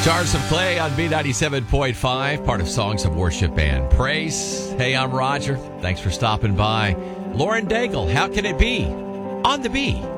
Jars of Clay on B97.5, part of Songs of Worship and Praise. Hey, I'm Roger. Thanks for stopping by. Lauren Daigle, How Can It Be? On the B.